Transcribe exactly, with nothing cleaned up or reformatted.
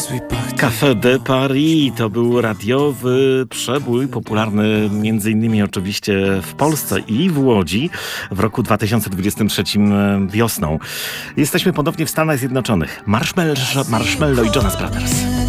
Café de Paris to był radiowy przebój, popularny między innymi oczywiście w Polsce i w Łodzi w roku dwa tysiące dwudziestym trzecim wiosną. Jesteśmy ponownie w Stanach Zjednoczonych. Marshmallow, Marshmallow i Jonas Brothers.